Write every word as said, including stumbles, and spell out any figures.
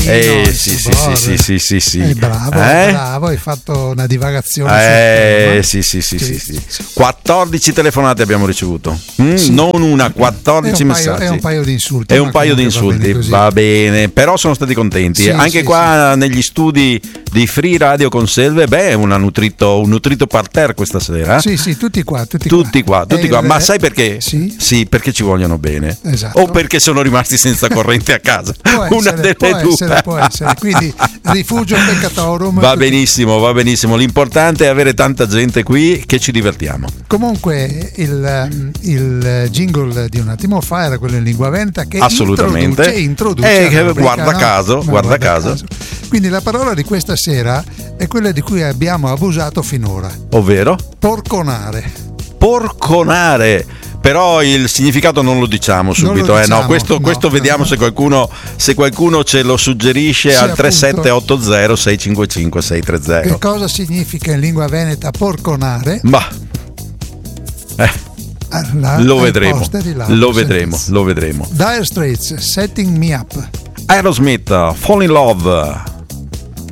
Eh sì sì sì, sì sì sì sì eh, bravo, eh? bravo, hai fatto una divagazione. Eh sì sì sì sì, sì, sì. sì. quattordici telefonate abbiamo ricevuto, mm, sì. non una, quattordici è un messaggi. Paio, è un paio di insulti. È un paio di insulti, va bene, va bene, però sono stati contenti. Sì, Anche sì, qua sì. negli studi di Free Radio con Selve, beh, una nutrito, un nutrito parterre questa sera. Sì, sì, tutti qua, tutti, tutti qua, qua tutti qua. Il... Ma sai perché? Sì? Sì, perché ci vogliono bene. Esatto. O perché sono rimasti senza corrente a casa. Può una essere, delle può due. Essere, può essere. Quindi rifugio peccatorum. Va benissimo, va benissimo. L'importante è avere tanta gente qui che ci divertiamo. Comunque il, il jingle di un attimo fa era quello in lingua veneta che assolutamente introduce, introduce eh, rubrica, guarda no? caso, no, guarda, guarda caso. caso. Quindi la parola di questa sera è quella di cui abbiamo abusato finora. Ovvero? Porconare. Porconare. Però il significato non lo diciamo subito, lo diciamo, eh, no, questo, no, questo no, vediamo no. se qualcuno se qualcuno ce lo suggerisce, sì, al tre sette otto zero sei cinque cinque sei tre zero. Che cosa significa in lingua veneta porconare? Ma eh, la, lo vedremo, lo vedremo, lo vedremo. Dire Straits, Setting Me Up. Aerosmith, Fall in Love.